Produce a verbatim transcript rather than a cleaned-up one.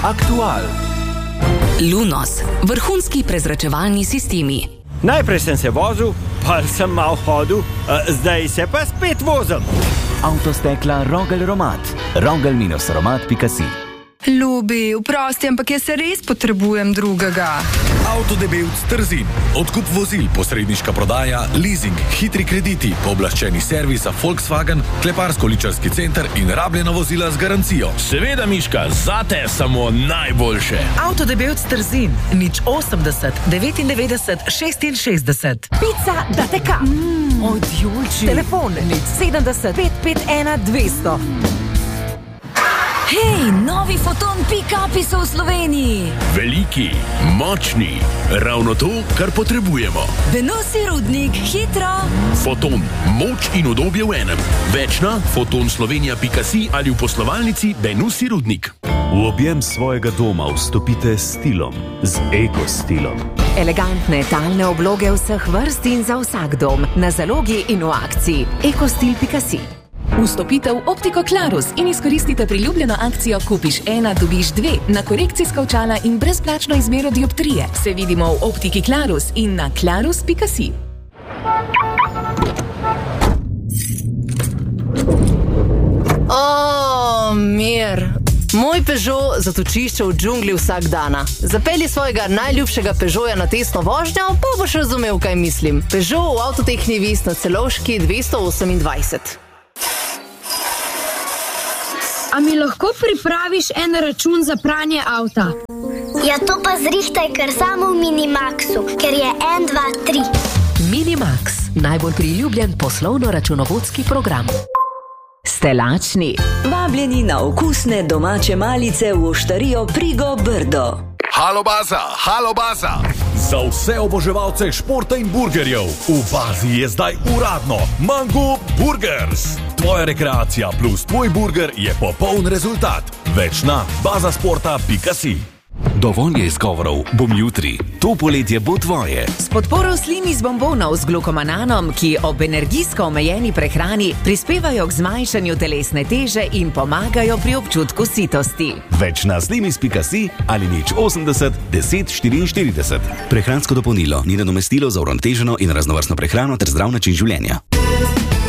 Aktual. Lunos, vrhunski prezračevalni sistemi. Najprej sem se vozil, pa sem malo hodil, zdaj se pa spet vozim. Avtostekla Rogel Romat. rogel romat pika si. Ljubi, vprosti, ampak jaz se res potrebujem drugega. Avtodebevc Trzin. Odkup vozil, posredniška prodaja, leasing, hitri krediti, pooblaščeni servis za Volkswagen, kleparsko-ličarski center in rabljena vozila z garancijo. Seveda, Miška, zate samo najboljše. Avtodebevc Trzin. nič osemdeset, devetindevetdeset, šestinšestdeset. Pica da te kam. Mm, odjulči. Telefon nič sedemdeset, pet pet ena, dvesto. Hej, novi Foton pick-upi so v Sloveniji. Veliki, močni, ravno to, kar potrebujemo. Benosi Rudnik, hitro. Foton, moč in udobje v enem. Več na foton slovenija pika si ali v poslovalnici Benosi Rudnik. V objem svojega doma vstopite s stilom, z ekostilom. Elegantne talne obloge vseh vrst in za vsak dom, na zalogi in v akciji. ekostil pika si. Vstopite v Optiko Klarus in izkoristite priljubljeno akcijo Kupiš ena, dobiš dve na korekcijska očala in brezplačno izmero dioptrije. Se vidimo v Optiki Klarus in na klarus pika si. O, mir. Moj Peugeot zatočišče v džungli vsak dana. Zapelji svojega najljubšega Peugeota na testno vožnjo, pa boš razumel, kaj mislim. Peugeot v Avtotehni Vis na Celovški dvesto osemindvajset. A mi lahko pripraviš en račun za pranje avta? Ja, to pa zrihtaj kar samo v Minimaxu, ker je en, dva, tri. Minimax, najbolj priljubljen poslovno-računovodski program. Ste lačni? Vabljeni na okusne domače malice v oštarijo Prigo Brdo. Halo baza, halo baza. Za vse oboževalce športa in burgerjev, v bazi je zdaj uradno Mango Burgers. Tvoja rekreacija plus tvoj burger je popoln rezultat. Več na bazasporta pika si. Dovolj je izgovorov, bom jutri. To poletje bo tvoje. S podporo Slimis bombonov z glukomananom, ki ob energijsko omejeni prehrani prispevajo k zmanjšanju telesne teže in pomagajo pri občutku sitosti. Več na slimis pika si ali nič osemdeset, deset štiriinštirideset. Prehransko dopolnilo ni nadomestilo za uravnoteženo in raznovrstno prehrano ter zdrav način življenja.